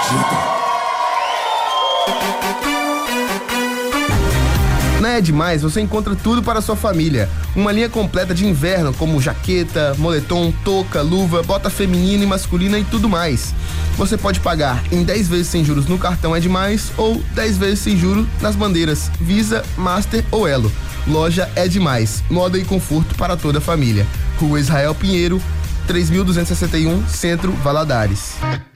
Na É Demais você encontra tudo para a sua família. Uma linha completa de inverno, como jaqueta, moletom, touca, luva, bota feminina e masculina e tudo mais. Você pode pagar em 10 vezes sem juros no cartão É Demais ou 10 vezes sem juros nas bandeiras Visa, Master ou Elo. Loja É Demais, moda e conforto para toda a família. Rua Israel Pinheiro, 3261, Centro, Valadares.